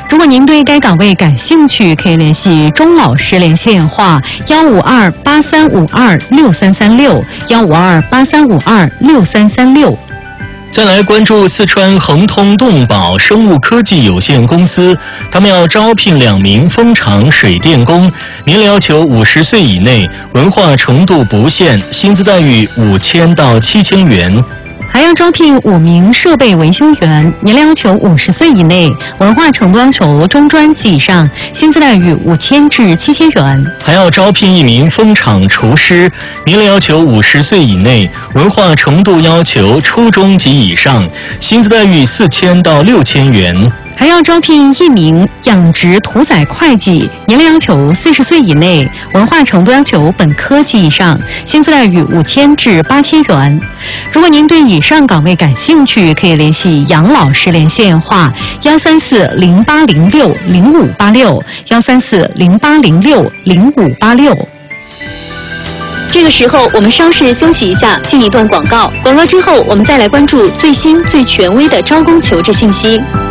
如果您对该岗位感兴趣，可以联系钟老师联系电话15283526336，15283526336。 再来关注四川恒通动宝生物科技有限公司，他们要招聘2名蜂场水电工，年龄要求50岁以内，文化程度不限，薪资待遇5000到7000元。 还要招聘5名设备维修员，年龄要求50岁以内，文化程度要求中专及以上，薪资待遇5000至7000元。 还要招聘1名蜂场厨师，年龄要求50岁以内，文化程度要求初中及以上，薪资待遇4000到6000元。 还要招聘1名养殖屠宰会计，年龄要求40岁以内，文化程度要求本科及以上，薪资待遇5000至8000元。如果您对以上岗位感兴趣，可以联系杨老师联系电话13408060586，13408060586。这个时候，我们稍事休息一下，进一段广告。广告之后，我们再来关注最新最权威的招工求职信息。